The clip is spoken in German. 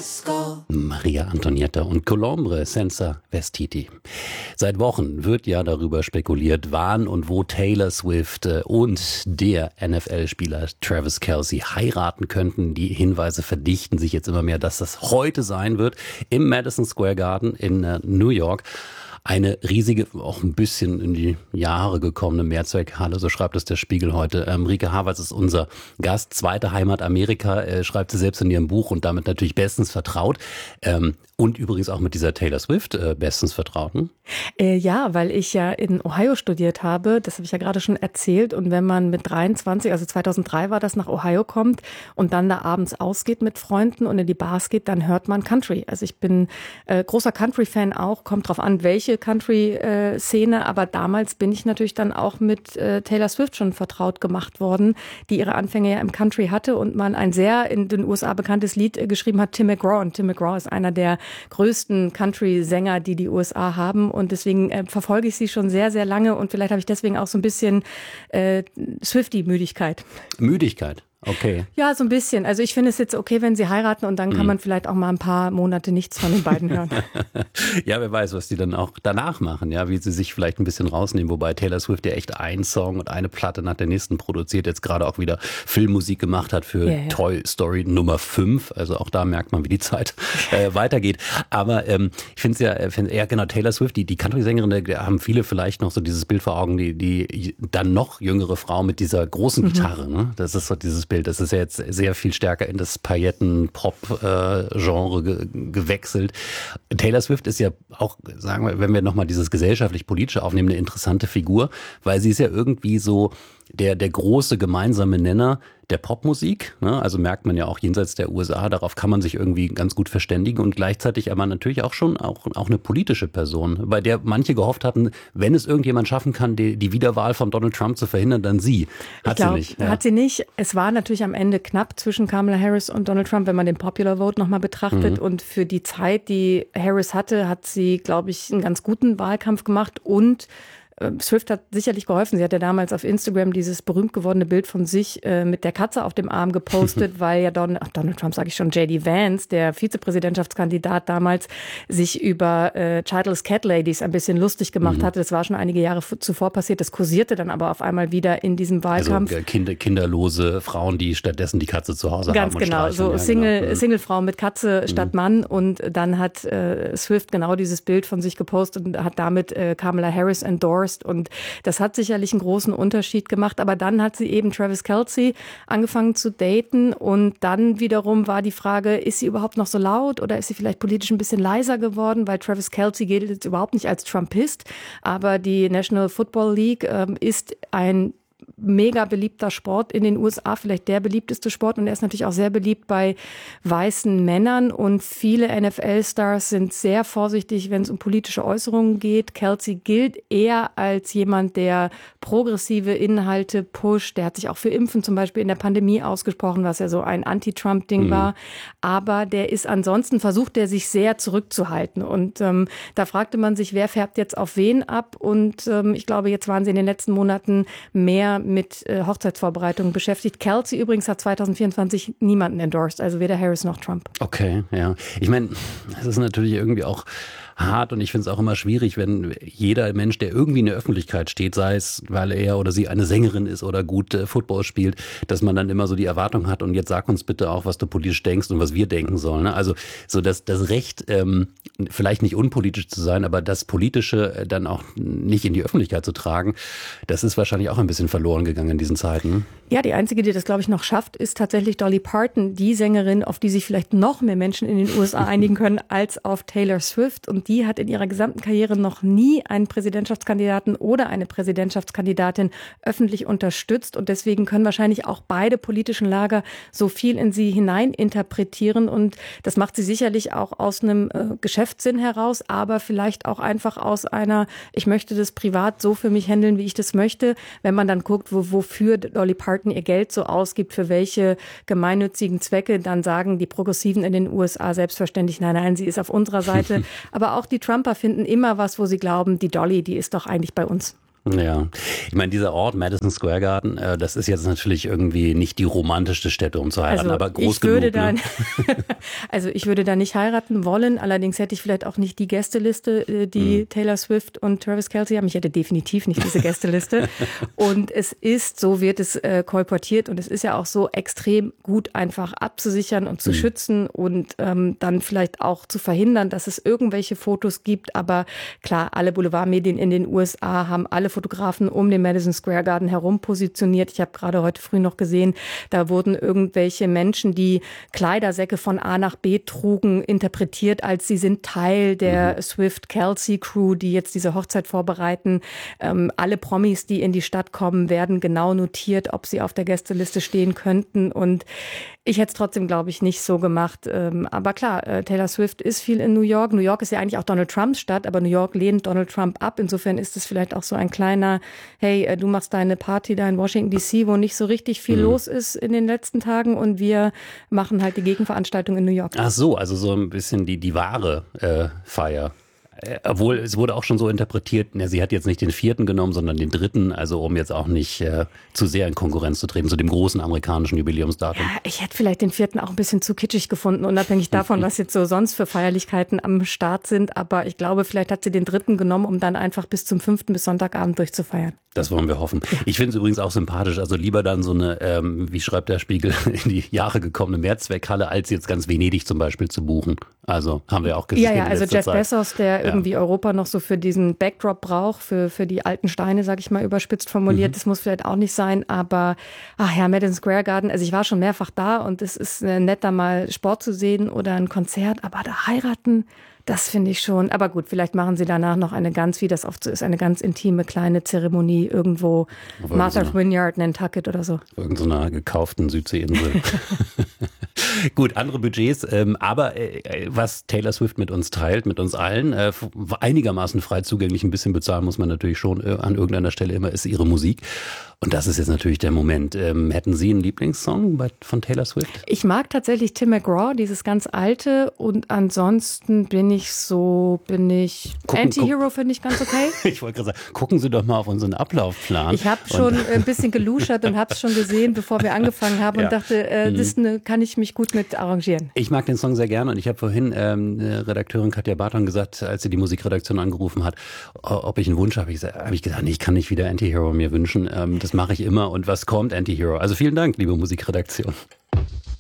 Maria Antonietta und Colombre senza vestiti. Seit Wochen wird ja darüber spekuliert, wann und wo Taylor Swift und der NFL-Spieler Travis Kelce heiraten könnten. Die Hinweise verdichten sich jetzt immer mehr, dass das heute sein wird im Madison Square Garden in New York. Eine riesige, auch ein bisschen in die Jahre gekommene Mehrzweckhalle, so schreibt es der Spiegel heute. Rike Havertz ist unser Gast, zweite Heimat Amerika, schreibt sie selbst in ihrem Buch und damit natürlich bestens vertraut. Und übrigens auch mit dieser Taylor Swift bestens vertraut. Hm? Ja, weil ich ja in Ohio studiert habe, das habe ich ja gerade schon erzählt. Und wenn man mit 23, also 2003 war das, nach Ohio kommt und dann da abends ausgeht mit Freunden und in die Bars geht, dann hört man Country. Also ich bin großer Country-Fan auch, kommt drauf an, welche Country-Szene. Aber damals bin ich natürlich dann auch mit Taylor Swift schon vertraut gemacht worden, die ihre Anfänge ja im Country hatte und man ein sehr in den USA bekanntes Lied geschrieben hat, Tim McGraw. Und Tim McGraw ist einer der größten Country-Sänger, die USA haben. Und deswegen verfolge ich sie schon sehr, sehr lange. Und vielleicht habe ich deswegen auch so ein bisschen Swiftie-Müdigkeit. Müdigkeit? Okay. Ja, so ein bisschen. Also ich finde es jetzt okay, wenn sie heiraten und dann kann man vielleicht auch mal ein paar Monate nichts von den beiden hören. Ja, wer weiß, was die dann auch danach machen, ja, wie sie sich vielleicht ein bisschen rausnehmen. Wobei Taylor Swift ja echt einen Song und eine Platte nach der nächsten produziert, jetzt gerade auch wieder Filmmusik gemacht hat für Toy Story Nummer 5. Also auch da merkt man, wie die Zeit weitergeht. Aber ich finde es ja, genau, Taylor Swift, die Country-Sängerin, da haben viele vielleicht noch so dieses Bild vor Augen, die dann noch jüngere Frau mit dieser großen Gitarre, ne? Das ist so dieses Bild. Das ist ja jetzt sehr viel stärker in das Pailletten-Pop-Genre gewechselt. Taylor Swift ist ja auch, sagen wir, wenn wir nochmal dieses gesellschaftlich-politische aufnehmen, eine interessante Figur, weil sie ist ja irgendwie so der große gemeinsame Nenner der Popmusik, ne? Also merkt man ja auch jenseits der USA, darauf kann man sich irgendwie ganz gut verständigen und gleichzeitig aber natürlich auch schon auch eine politische Person, bei der manche gehofft hatten, wenn es irgendjemand schaffen kann, die Wiederwahl von Donald Trump zu verhindern, dann sie. Hat sie nicht. Ja. Hat sie nicht. Es war natürlich am Ende knapp zwischen Kamala Harris und Donald Trump, wenn man den Popular Vote nochmal betrachtet. Und für die Zeit, die Harris hatte, hat sie, glaube ich, einen ganz guten Wahlkampf gemacht und Swift hat sicherlich geholfen. Sie hat ja damals auf Instagram dieses berühmt gewordene Bild von sich mit der Katze auf dem Arm gepostet, weil ja Donald Trump, sage ich schon, J.D. Vance, der Vizepräsidentschaftskandidat damals, sich über Childless Cat Ladies ein bisschen lustig gemacht hatte. Das war schon einige Jahre zuvor passiert. Das kursierte dann aber auf einmal wieder in diesem Wahlkampf. Also kinderlose Frauen, die stattdessen die Katze zu Hause Ganz haben. Ganz genau, so Singlefrau mit Katze statt Mann. Und dann hat Swift genau dieses Bild von sich gepostet und hat damit Kamala Harris endorsed. Und das hat sicherlich einen großen Unterschied gemacht. Aber dann hat sie eben Travis Kelce angefangen zu daten. Und dann wiederum war die Frage, ist sie überhaupt noch so laut oder ist sie vielleicht politisch ein bisschen leiser geworden? Weil Travis Kelce gilt jetzt überhaupt nicht als Trumpist. Aber die National Football League ist ein mega beliebter Sport in den USA, vielleicht der beliebteste Sport, und er ist natürlich auch sehr beliebt bei weißen Männern und viele NFL-Stars sind sehr vorsichtig, wenn es um politische Äußerungen geht. Kelce gilt eher als jemand, der progressive Inhalte pusht. Der hat sich auch für Impfen zum Beispiel in der Pandemie ausgesprochen, was ja so ein Anti-Trump-Ding war. Aber der ist ansonsten, versucht er sich sehr zurückzuhalten. Und da fragte man sich, wer färbt jetzt auf wen ab? Und ich glaube, jetzt waren sie in den letzten Monaten mehr mit Hochzeitsvorbereitungen beschäftigt. Kelce übrigens hat 2024 niemanden endorsed, also weder Harris noch Trump. Okay, ja. Ich meine, es ist natürlich irgendwie auch hart und ich finde es auch immer schwierig, wenn jeder Mensch, der irgendwie in der Öffentlichkeit steht, sei es, weil er oder sie eine Sängerin ist oder gut Football spielt, dass man dann immer so die Erwartung hat und jetzt sag uns bitte auch, was du politisch denkst und was wir denken sollen. Ne? Also so das Recht, vielleicht nicht unpolitisch zu sein, aber das Politische dann auch nicht in die Öffentlichkeit zu tragen, das ist wahrscheinlich auch ein bisschen verloren gegangen in diesen Zeiten. Ja, die einzige, die das, glaube ich, noch schafft, ist tatsächlich Dolly Parton, die Sängerin, auf die sich vielleicht noch mehr Menschen in den USA einigen können als auf Taylor Swift. Und die hat in ihrer gesamten Karriere noch nie einen Präsidentschaftskandidaten oder eine Präsidentschaftskandidatin öffentlich unterstützt. Und deswegen können wahrscheinlich auch beide politischen Lager so viel in sie hineininterpretieren. Und das macht sie sicherlich auch aus einem Geschäftssinn heraus, aber vielleicht auch einfach aus einer, ich möchte das privat so für mich handeln, wie ich das möchte. Wenn man dann guckt, wofür Dolly Parton ihr Geld so ausgibt, für welche gemeinnützigen Zwecke, dann sagen die Progressiven in den USA selbstverständlich, nein, sie ist auf unserer Seite. Aber auch die Trumper finden immer was, wo sie glauben, die Dolly, die ist doch eigentlich bei uns. Ja, ich meine, dieser Ort Madison Square Garden, das ist jetzt natürlich irgendwie nicht die romantischste Stätte, um zu heiraten, aber groß genug. Ne? Also ich würde da nicht heiraten wollen, allerdings hätte ich vielleicht auch nicht die Gästeliste, die Taylor Swift und Travis Kelce haben. Ich hätte definitiv nicht diese Gästeliste. Und es ist, so wird es kolportiert und es ist ja auch so extrem gut einfach abzusichern und zu schützen und dann vielleicht auch zu verhindern, dass es irgendwelche Fotos gibt. Aber klar, alle Boulevardmedien in den USA haben alle Fotografen um den Madison Square Garden herum positioniert. Ich habe gerade heute früh noch gesehen, da wurden irgendwelche Menschen, die Kleidersäcke von A nach B trugen, interpretiert, als sie sind Teil der Swift-Kelce-Crew, die jetzt diese Hochzeit vorbereiten. Alle Promis, die in die Stadt kommen, werden genau notiert, ob sie auf der Gästeliste stehen könnten. Und ich hätte es trotzdem, glaube ich, nicht so gemacht. Aber klar, Taylor Swift ist viel in New York. New York ist ja eigentlich auch Donald Trumps Stadt, aber New York lehnt Donald Trump ab. Insofern ist es vielleicht auch so ein kleiner, hey, du machst deine Party da in Washington DC, wo nicht so richtig viel los ist in den letzten Tagen und wir machen halt die Gegenveranstaltung in New York. Ach so, also so ein bisschen die wahre Feier. Obwohl, es wurde auch schon so interpretiert, sie hat jetzt nicht den 4. genommen, sondern den 3., also um jetzt auch nicht zu sehr in Konkurrenz zu treten, zu dem großen amerikanischen Jubiläumsdatum. Ja, ich hätte vielleicht den 4. auch ein bisschen zu kitschig gefunden, unabhängig davon, was jetzt so sonst für Feierlichkeiten am Start sind. Aber ich glaube, vielleicht hat sie den 3. genommen, um dann einfach bis zum 5. bis Sonntagabend durchzufeiern. Das wollen wir hoffen. Ja. Ich finde es übrigens auch sympathisch, also lieber dann so eine, wie schreibt der Spiegel, in die Jahre gekommene Mehrzweckhalle, als jetzt ganz Venedig zum Beispiel zu buchen. Also haben wir auch gesehen. Ja, also Jeff Bezos, der irgendwie Europa noch so für diesen Backdrop braucht, für die alten Steine, sag ich mal überspitzt formuliert. Das muss vielleicht auch nicht sein, aber ach ja, Madison Square Garden, also ich war schon mehrfach da und es ist nett, da mal Sport zu sehen oder ein Konzert, aber da heiraten, das finde ich schon. Aber gut, vielleicht machen sie danach noch eine ganz, wie das oft so ist, eine ganz intime kleine Zeremonie irgendwo, Martha's Vineyard, Nantucket oder so. Irgend so einer gekauften Südseeinsel. Gut, andere Budgets, aber was Taylor Swift mit uns teilt, mit uns allen, einigermaßen frei zugänglich, ein bisschen bezahlen muss man natürlich schon an irgendeiner Stelle immer, ist ihre Musik. Und das ist jetzt natürlich der Moment. Hätten Sie einen Lieblingssong von Taylor Swift? Ich mag tatsächlich Tim McGraw, dieses ganz alte. Und ansonsten bin ich Anti-Hero finde ich ganz okay. Ich wollte gerade sagen, gucken Sie doch mal auf unseren Ablaufplan. Ich habe schon ein bisschen geluschert und habe es schon gesehen, bevor wir angefangen haben und dachte, das kann ich mich gut mit arrangieren. Ich mag den Song sehr gerne und ich habe vorhin Redakteurin Katja Barton gesagt, als sie die Musikredaktion angerufen hat, ob ich einen Wunsch habe. Habe ich gesagt, nee, ich kann nicht wieder Anti-Hero mir wünschen. Das mache ich immer. Und was kommt, Anti-Hero? Also vielen Dank, liebe Musikredaktion.